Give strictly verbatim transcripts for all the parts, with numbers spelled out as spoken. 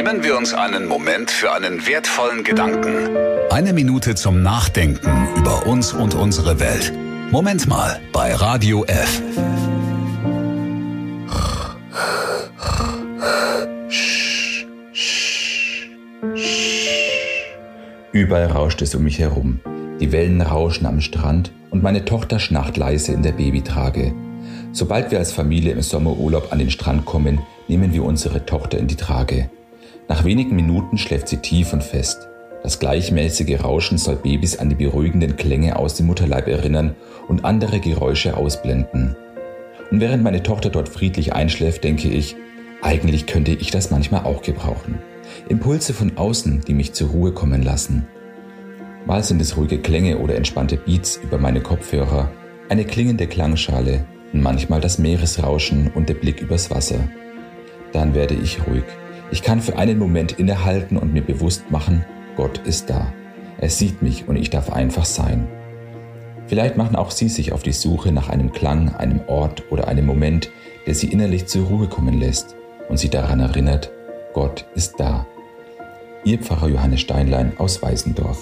Nehmen wir uns einen Moment für einen wertvollen Gedanken. Eine Minute zum Nachdenken über uns und unsere Welt. Moment mal bei Radio F. Überall rauscht es um mich herum. Die Wellen rauschen am Strand und meine Tochter schnarcht leise in der Babytrage. Sobald wir als Familie im Sommerurlaub an den Strand kommen, nehmen wir unsere Tochter in die Trage. Nach wenigen Minuten schläft sie tief und fest. Das gleichmäßige Rauschen soll Babys an die beruhigenden Klänge aus dem Mutterleib erinnern und andere Geräusche ausblenden. Und während meine Tochter dort friedlich einschläft, denke ich, eigentlich könnte ich das manchmal auch gebrauchen. Impulse von außen, die mich zur Ruhe kommen lassen. Mal sind es ruhige Klänge oder entspannte Beats über meine Kopfhörer, eine klingende Klangschale und manchmal das Meeresrauschen und der Blick übers Wasser. Dann werde ich ruhig. Ich kann für einen Moment innehalten und mir bewusst machen, Gott ist da. Er sieht mich und ich darf einfach sein. Vielleicht machen auch Sie sich auf die Suche nach einem Klang, einem Ort oder einem Moment, der Sie innerlich zur Ruhe kommen lässt und Sie daran erinnert, Gott ist da. Ihr Pfarrer Johannes Steinlein aus Weißendorf.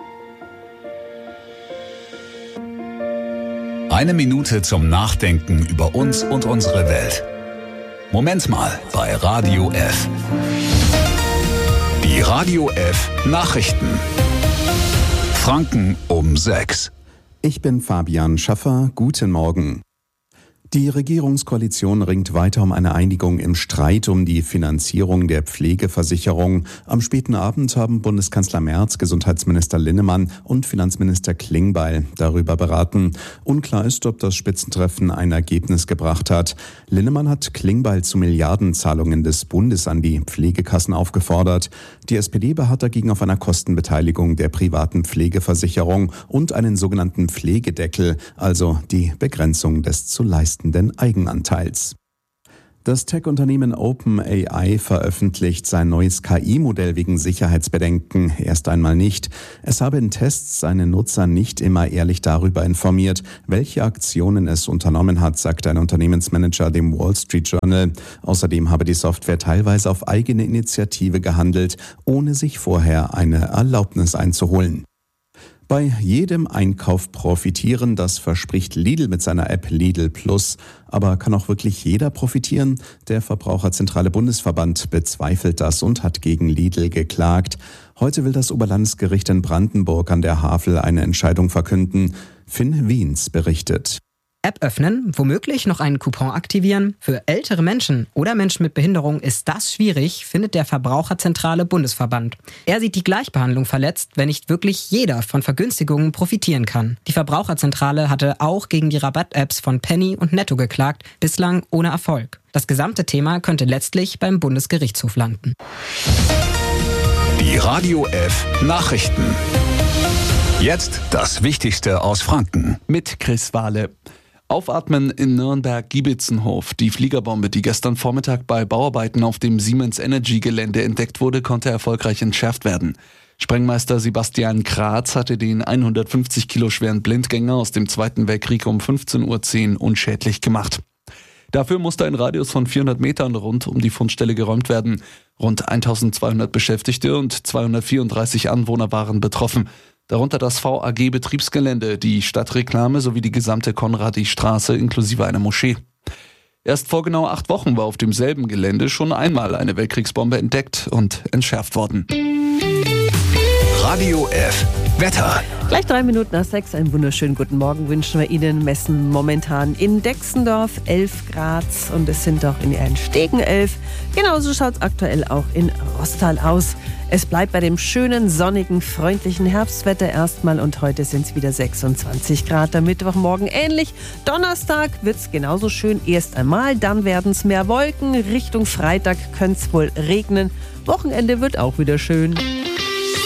Eine Minute zum Nachdenken über uns und unsere Welt. Moment mal bei Radio F. Die Radio F Nachrichten. Franken um sechs. Ich bin Fabian Schaffer. Guten Morgen. Die Regierungskoalition ringt weiter um eine Einigung im Streit um die Finanzierung der Pflegeversicherung. Am späten Abend haben Bundeskanzler Merz, Gesundheitsminister Linnemann und Finanzminister Klingbeil darüber beraten. Unklar ist, ob das Spitzentreffen ein Ergebnis gebracht hat. Linnemann hat Klingbeil zu Milliardenzahlungen des Bundes an die Pflegekassen aufgefordert. Die S P D beharrt dagegen auf einer Kostenbeteiligung der privaten Pflegeversicherung und einen sogenannten Pflegedeckel, also die Begrenzung des zu leistenden Eigenanteils. Das Tech-Unternehmen OpenAI veröffentlicht sein neues K I-Modell wegen Sicherheitsbedenken erst einmal nicht. Es habe in Tests seine Nutzer nicht immer ehrlich darüber informiert, welche Aktionen es unternommen hat, sagt ein Unternehmensmanager dem Wall Street Journal. Außerdem habe die Software teilweise auf eigene Initiative gehandelt, ohne sich vorher eine Erlaubnis einzuholen. Bei jedem Einkauf profitieren, das verspricht Lidl mit seiner App Lidl Plus. Aber kann auch wirklich jeder profitieren? Der Verbraucherzentrale Bundesverband bezweifelt das und hat gegen Lidl geklagt. Heute will das Oberlandesgericht in Brandenburg an der Havel eine Entscheidung verkünden. Finn Wiens berichtet. App öffnen, womöglich noch einen Coupon aktivieren. Für ältere Menschen oder Menschen mit Behinderung ist das schwierig, findet der Verbraucherzentrale Bundesverband. Er sieht die Gleichbehandlung verletzt, wenn nicht wirklich jeder von Vergünstigungen profitieren kann. Die Verbraucherzentrale hatte auch gegen die Rabatt-Apps von Penny und Netto geklagt, bislang ohne Erfolg. Das gesamte Thema könnte letztlich beim Bundesgerichtshof landen. Die Radio F Nachrichten. Jetzt das Wichtigste aus Franken. Mit Chris Wahle. Aufatmen in Nürnberg-Giebitzenhof. Die Fliegerbombe, die gestern Vormittag bei Bauarbeiten auf dem Siemens Energy Gelände entdeckt wurde, konnte erfolgreich entschärft werden. Sprengmeister Sebastian Kratz hatte den hundertfünfzig Kilo schweren Blindgänger aus dem Zweiten Weltkrieg um fünfzehn Uhr zehn unschädlich gemacht. Dafür musste ein Radius von vierhundert Metern rund um die Fundstelle geräumt werden. Rund eintausendzweihundert Beschäftigte und zweihundertvierunddreißig Anwohner waren betroffen. Darunter das V A G-Betriebsgelände, die Stadtreklame sowie die gesamte Konradi-Straße inklusive einer Moschee. Erst vor genau acht Wochen war auf demselben Gelände schon einmal eine Weltkriegsbombe entdeckt und entschärft worden. Radio F Wetter. Gleich drei Minuten nach sechs, einen wunderschönen guten Morgen wünschen wir Ihnen. Messen momentan in Dexendorf elf Grad und es sind auch in Ehrenstegen elf. Genauso schaut es aktuell auch in Rostal aus. Es bleibt bei dem schönen, sonnigen, freundlichen Herbstwetter erstmal und heute sind es wieder sechsundzwanzig Grad. Am Mittwochmorgen ähnlich. Donnerstag wird es genauso schön erst einmal, dann werden es mehr Wolken. Richtung Freitag könnte es wohl regnen. Wochenende wird auch wieder schön.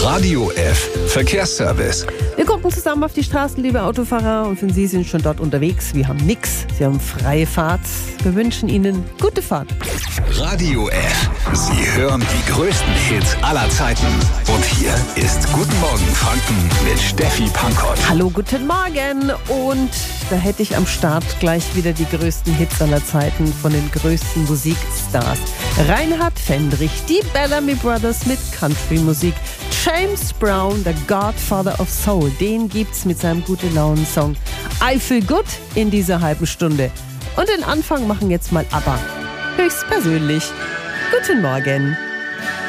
Radio F Verkehrsservice. Wir gucken zusammen auf die Straßen, liebe Autofahrer, und wenn Sie sind schon dort unterwegs, wir haben nix, Sie haben freie Fahrt. Wir wünschen Ihnen gute Fahrt. Radio F. Sie hören die größten Hits aller Zeiten. Und hier ist Guten Morgen Franken mit Steffi Pankott. Hallo, guten Morgen. Und da hätte ich am Start gleich wieder die größten Hits aller Zeiten von den größten Musikstars. Reinhard Fendrich, die Bellamy Brothers mit Country-Musik. James Brown, der Godfather of Soul, den gibt's mit seinem Gute-Launen-Song I Feel Good in dieser halben Stunde. Und den Anfang machen jetzt mal ABBA. Höchstpersönlich. Guten Morgen.